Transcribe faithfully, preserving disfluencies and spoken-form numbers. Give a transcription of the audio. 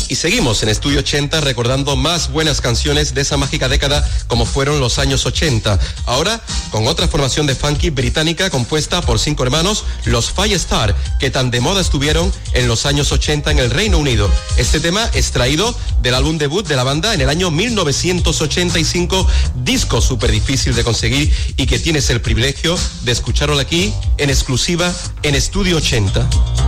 Y seguimos en Estudio ochenta recordando más buenas canciones de esa mágica década como fueron los años ochenta. Ahora con otra formación de funky británica compuesta por cinco hermanos, los Firestar, que tan de moda estuvieron en los años ochenta en el Reino Unido. Este tema extraído del álbum debut de la banda en el año mil novecientos ochenta y cinco, disco súper difícil de conseguir y que tienes el privilegio de escucharlo aquí en exclusiva en Estudio ochenta.